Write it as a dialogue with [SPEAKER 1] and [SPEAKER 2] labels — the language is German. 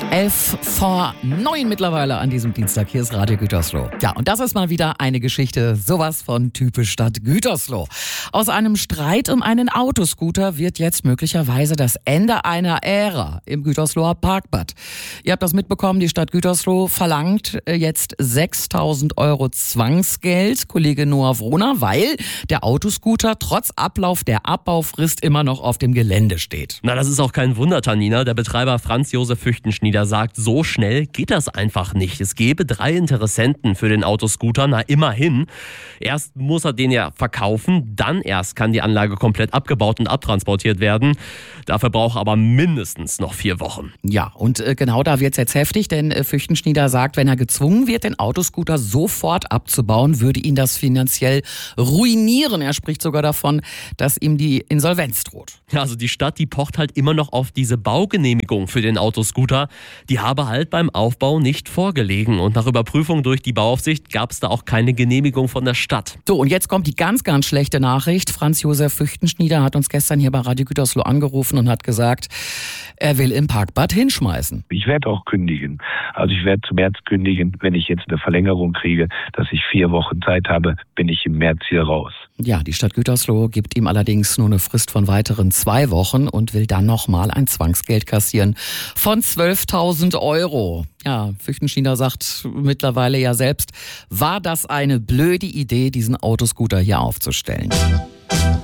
[SPEAKER 1] 11:09 mittlerweile an diesem Dienstag. Hier ist Radio Gütersloh. Ja, und das ist mal wieder eine Geschichte, sowas von typisch Stadt Gütersloh. Aus einem Streit um einen Autoscooter wird jetzt möglicherweise das Ende einer Ära im Gütersloher Parkbad. Ihr habt das mitbekommen, die Stadt Gütersloh verlangt jetzt 6.000 Euro Zwangsgeld, Kollege Noah Wrohner, weil der Autoscooter trotz Ablauf der Abbaufrist immer noch auf dem Gelände steht.
[SPEAKER 2] Na, das ist auch kein Wunder, Tanina. Der Betreiber Franz Josef Füchtenschnieder sagt, so schnell geht das einfach nicht. Es gäbe 3 Interessenten für den Autoscooter, na immerhin. Erst muss er den ja verkaufen, dann erst kann die Anlage komplett abgebaut und abtransportiert werden. Dafür braucht er aber mindestens noch 4 Wochen.
[SPEAKER 1] Ja, und genau da wird's jetzt heftig, denn Füchtenschnieder sagt, wenn er gezwungen wird, den Autoscooter sofort abzubauen, würde ihn das finanziell ruinieren. Er spricht sogar davon, dass ihm die Insolvenz droht.
[SPEAKER 2] Ja, also die Stadt, die pocht halt immer noch auf diese Baugenehmigung für den Autoscooter. Die habe halt beim Aufbau nicht vorgelegen. Und nach Überprüfung durch die Bauaufsicht gab es da auch keine Genehmigung von der Stadt.
[SPEAKER 1] So, und jetzt kommt die ganz, ganz schlechte Nachricht. Franz Josef Füchtenschnieder hat uns gestern hier bei Radio Gütersloh angerufen und hat gesagt, er will im Parkbad hinschmeißen.
[SPEAKER 3] Ich werde auch kündigen. Also ich werde zum März kündigen. Wenn ich jetzt eine Verlängerung kriege, dass ich 4 Wochen Zeit habe, bin ich im März hier raus.
[SPEAKER 1] Ja, die Stadt Gütersloh gibt ihm allerdings nur eine Frist von weiteren 2 Wochen und will dann nochmal ein Zwangsgeld kassieren von 12.000 Euro. Ja, Füchtenschnieder sagt mittlerweile ja selbst, war das eine blöde Idee, diesen Autoscooter hier aufzustellen?